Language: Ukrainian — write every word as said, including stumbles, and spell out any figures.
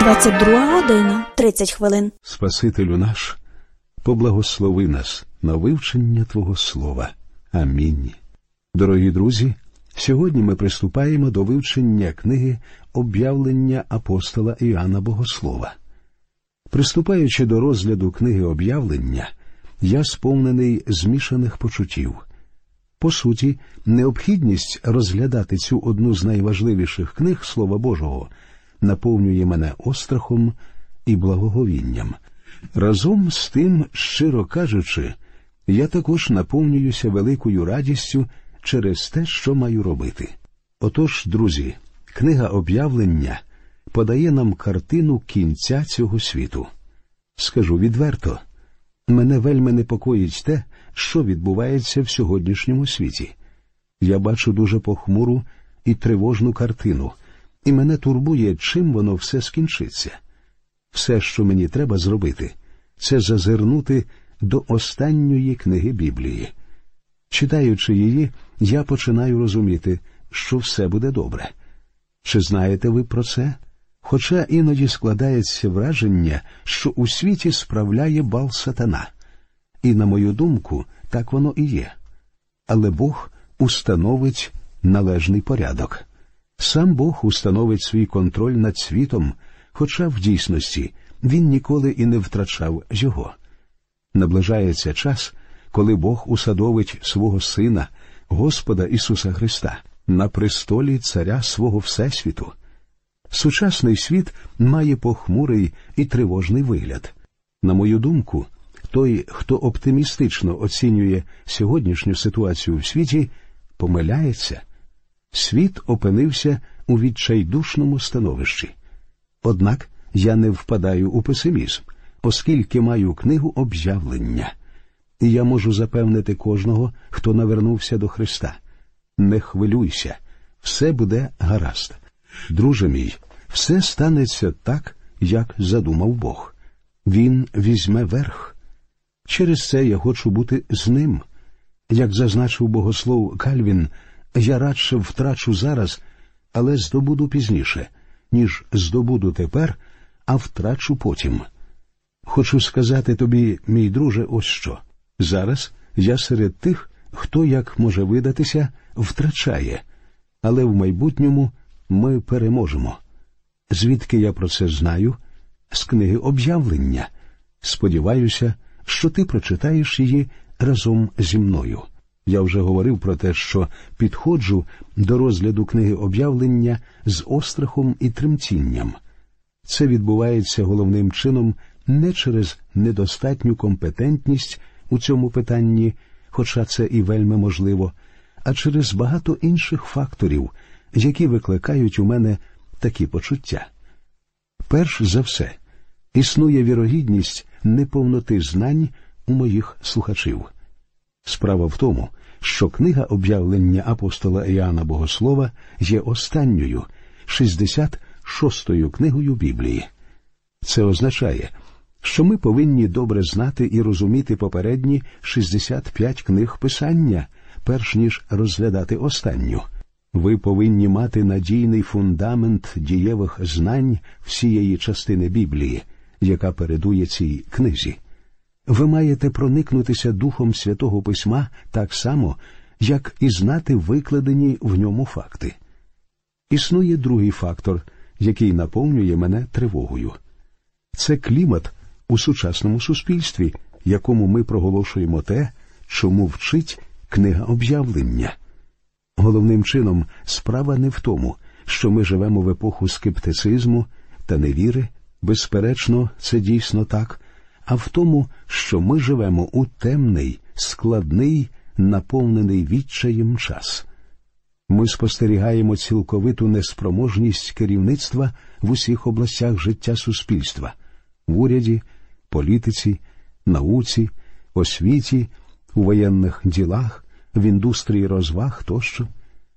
двадцять друга година, тридцять хвилин. Спасителю наш, поблагослови нас на вивчення Твого Слова. Амінь. Дорогі друзі, сьогодні ми приступаємо до вивчення книги «Об'явлення апостола Іоанна Богослова». Приступаючи до розгляду книги «Об'явлення», я сповнений змішаних почуттів. По суті, необхідність розглядати цю одну з найважливіших книг Слова Божого наповнює мене острахом і благоговінням. Разом з тим, щиро кажучи, я також наповнююся великою радістю через те, що маю робити. Отож, друзі, книга «Об'явлення» подає нам картину кінця цього світу. Скажу відверто, мене вельми непокоїть те, що відбувається в сьогоднішньому світі. Я бачу дуже похмуру і тривожну картину, і мене турбує, чим воно все скінчиться. Все, що мені треба зробити, це зазирнути до останньої книги Біблії. Читаючи її, я починаю розуміти, що все буде добре. Чи знаєте ви про це? Хоча іноді складається враження, що у світі справляє бал сатана. І, на мою думку, так воно і є. Але Бог установить належний порядок. Сам Бог установить свій контроль над світом, хоча в дійсності Він ніколи і не втрачав його. Наближається час, коли Бог усадовить свого Сина, Господа Ісуса Христа, на престолі царя свого Всесвіту. Сучасний світ має похмурий і тривожний вигляд. На мою думку, той, хто оптимістично оцінює сьогоднішню ситуацію в світі, помиляється. Світ опинився у відчайдушному становищі. Однак я не впадаю у песимізм, оскільки маю книгу «Об'явлення». І я можу запевнити кожного, хто навернувся до Христа. Не хвилюйся, все буде гаразд. Друже мій, все станеться так, як задумав Бог. Він візьме верх. Через це я хочу бути з ним. Як зазначив богослов Кальвін, я радше втрачу зараз, але здобуду пізніше, ніж здобуду тепер, а втрачу потім. Хочу сказати тобі, мій друже, ось що. Зараз я серед тих, хто, як може видатися, втрачає, але в майбутньому ми переможемо. Звідки я про це знаю? З книги «Об'явлення». Сподіваюся, що ти прочитаєш її разом зі мною. Я вже говорив про те, що підходжу до розгляду книги «Об'явлення» з острахом і тремтінням. Це відбувається головним чином не через недостатню компетентність у цьому питанні, хоча це і вельми можливо, а через багато інших факторів, які викликають у мене такі почуття. Перш за все, існує вірогідність неповноти знань у моїх слухачів. Справа в тому, що книга «Об'явлення апостола Іоанна Богослова» є останньою, шістдесят шостою книгою Біблії. Це означає, що ми повинні добре знати і розуміти попередні шістдесят п'ять книг Писання, перш ніж розглядати останню. Ви повинні мати надійний фундамент дієвих знань всієї частини Біблії, яка передує цій книзі. Ви маєте проникнутися Духом Святого Письма так само, як і знати викладені в ньому факти. Існує другий фактор, який наповнює мене тривогою. Це клімат у сучасному суспільстві, якому ми проголошуємо те, чому вчить книга «Об'явлення». Головним чином, справа не в тому, що ми живемо в епоху скептицизму та невіри, безперечно, це дійсно так, а в тому, що ми живемо у темний, складний, наповнений відчаєм час. Ми спостерігаємо цілковиту неспроможність керівництва в усіх областях життя суспільства – в уряді, політиці, науці, освіті, у воєнних ділах, в індустрії розваг тощо.